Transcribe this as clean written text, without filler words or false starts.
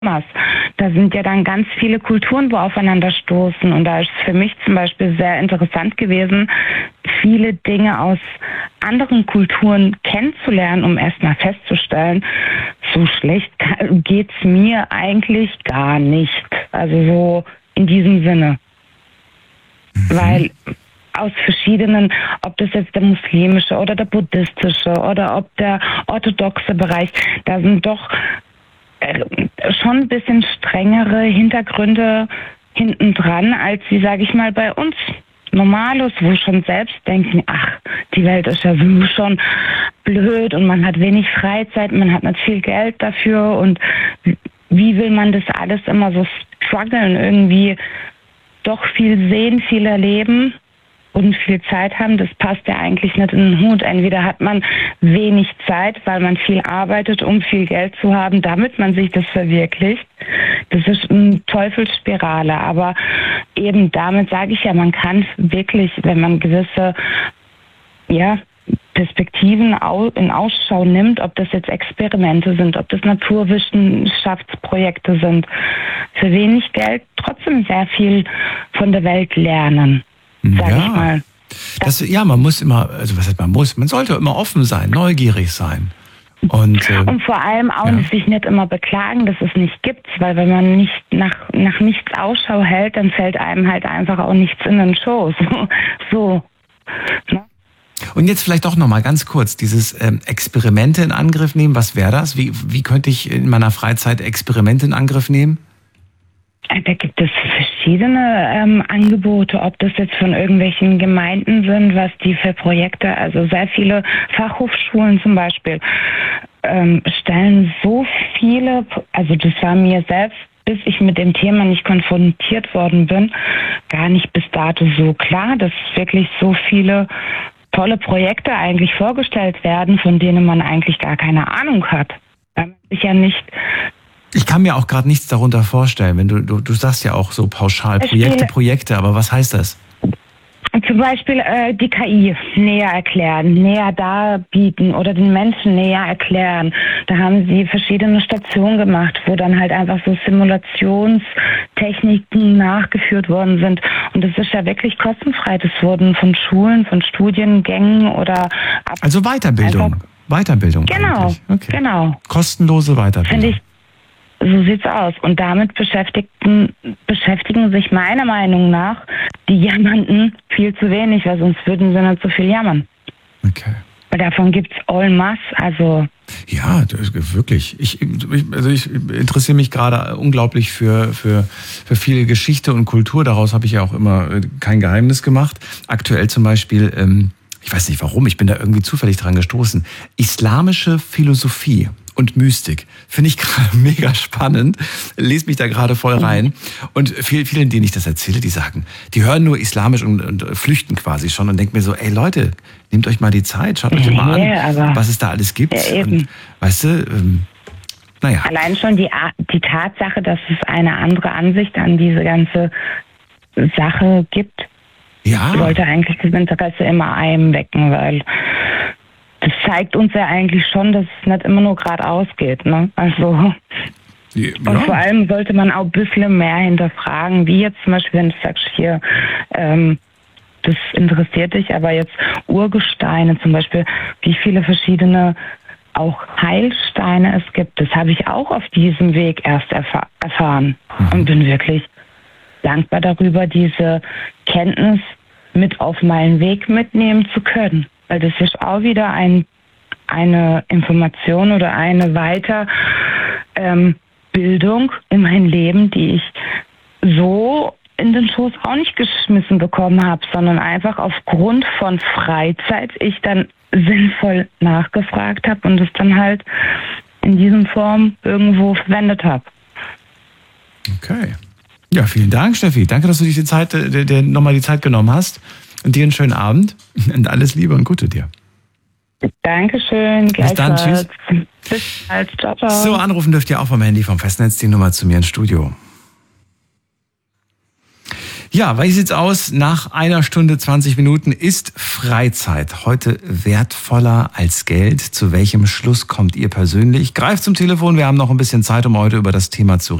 Da sind ja dann ganz viele Kulturen, wo aufeinander stoßen. Und da ist es für mich zum Beispiel sehr interessant gewesen, viele Dinge aus anderen Kulturen kennenzulernen, um erstmal festzustellen, so schlecht geht's mir eigentlich gar nicht. Also so in diesem Sinne. Weil aus verschiedenen, ob das jetzt der muslimische oder der buddhistische oder ob der orthodoxe Bereich, da sind doch schon ein bisschen strengere Hintergründe hinten dran, als wie, sage ich mal, bei uns Normalos, wo schon selbst denken, ach, die Welt ist ja so schon blöd und man hat wenig Freizeit, man hat nicht viel Geld dafür und wie will man das alles immer so strugglen, irgendwie doch viel sehen, viel erleben und viel Zeit haben, das passt ja eigentlich nicht in den Hut. Entweder hat man wenig Zeit, weil man viel arbeitet, um viel Geld zu haben, damit man sich das verwirklicht. Das ist eine Teufelsspirale, aber eben damit sage ich ja, man kann wirklich, wenn man gewisse Perspektiven in Ausschau nimmt, ob das jetzt Experimente sind, ob das Naturwissenschaftsprojekte sind, für wenig Geld trotzdem sehr viel von der Welt lernen. Sag ich mal. Man muss immer, also was heißt man sollte immer offen sein, neugierig sein. Und vor allem auch sich nicht immer beklagen, dass es nicht gibt, weil wenn man nicht nach nichts Ausschau hält, dann fällt einem halt einfach auch nichts in den Schoß. So. Ne? Und jetzt vielleicht doch nochmal ganz kurz, dieses Experimente in Angriff nehmen, was wäre das? Wie könnte ich in meiner Freizeit Experimente in Angriff nehmen? Da gibt es verschiedene Angebote, ob das jetzt von irgendwelchen Gemeinden sind, was die für Projekte, also sehr viele Fachhochschulen zum Beispiel, stellen so viele, also das war mir selbst, bis ich mit dem Thema nicht konfrontiert worden bin, gar nicht bis dato so klar, dass wirklich so viele tolle Projekte eigentlich vorgestellt werden, von denen man eigentlich gar keine Ahnung hat. Weil man sich ja nicht... Ich kann mir auch gerade nichts darunter vorstellen, wenn du sagst ja auch so pauschal Projekte, aber was heißt das? Zum Beispiel die KI näher erklären, näher darbieten oder den Menschen näher erklären. Da haben sie verschiedene Stationen gemacht, wo dann halt einfach so Simulationstechniken nachgeführt worden sind. Und das ist ja wirklich kostenfrei. Das wurden von Schulen, von Studiengängen oder... Also Weiterbildung. Weiterbildung. Genau, okay. Genau. Kostenlose Weiterbildung. Finde ich. So sieht's aus. Und damit beschäftigen sich meiner Meinung nach die Jammernden viel zu wenig, weil sonst würden sie nicht so viel jammern. Okay. Weil davon gibt's en masse, also... Ja, wirklich. Ich interessiere mich gerade unglaublich für viel Geschichte und Kultur. Daraus habe ich ja auch immer kein Geheimnis gemacht. Aktuell zum Beispiel, ich weiß nicht warum, ich bin da irgendwie zufällig dran gestoßen, islamische Philosophie und Mystik. Finde ich gerade mega spannend. Lese mich da gerade voll rein. Und vielen, denen ich das erzähle, die sagen, die hören nur islamisch und flüchten quasi schon und denken mir so, ey Leute, nehmt euch mal die Zeit, schaut euch mal an, was es da alles gibt. Ja, eben. Und, weißt du, naja. Allein schon die Tatsache, dass es eine andere Ansicht an diese ganze Sache gibt, sollte eigentlich das Interesse immer einem wecken, weil das zeigt uns ja eigentlich schon, dass es nicht immer nur geradeaus geht, ne? Also und vor allem sollte man auch ein bisschen mehr hinterfragen, wie jetzt zum Beispiel, wenn du sagst hier, das interessiert dich, aber jetzt Urgesteine zum Beispiel, wie viele verschiedene auch Heilsteine es gibt, das habe ich auch auf diesem Weg erst erfahren und bin wirklich dankbar darüber, diese Kenntnis mit auf meinen Weg mitnehmen zu können. Weil das ist auch wieder eine Information oder eine Weiterbildung in mein Leben, die ich so in den Schoß auch nicht geschmissen bekommen habe, sondern einfach aufgrund von Freizeit ich dann sinnvoll nachgefragt habe und es dann halt in diesem Form irgendwo verwendet habe. Okay. Ja, vielen Dank, Steffi. Danke, dass du dich nochmal die Zeit genommen hast. Und dir einen schönen Abend und alles Liebe und Gute dir. Dankeschön. Bis dann, tschüss. Bis bald, ciao, ciao. So, anrufen dürft ihr auch vom Handy vom Festnetz die Nummer zu mir ins Studio. Ja, wie sieht's aus? Nach 1 Stunde 20 Minuten ist Freizeit heute wertvoller als Geld. Zu welchem Schluss kommt ihr persönlich? Greift zum Telefon, wir haben noch ein bisschen Zeit, um heute über das Thema zu reden.